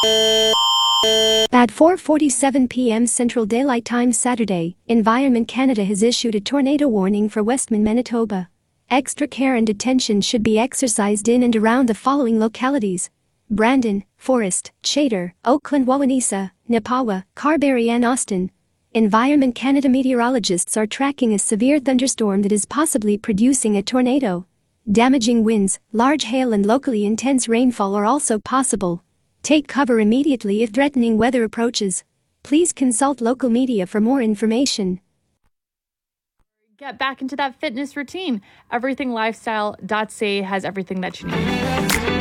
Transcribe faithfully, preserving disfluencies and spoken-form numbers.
At four forty-seven p m Central Daylight Time Saturday, Environment Canada has issued a tornado warning for Westman, Manitoba. Extra care and attention should be exercised in and around the following localities: Brandon, Forest, Chater, Oakland, Wawanesa, Nepawa, Carberry and Austin. Environment Canada meteorologists are tracking a severe thunderstorm that is possibly producing a tornado. Damaging winds, large hail and locally intense rainfall are also possible. Take cover immediately if threatening weather approaches. Please consult local media for more information. Get back into that fitness routine. everything lifestyle dot c a has everything that you need.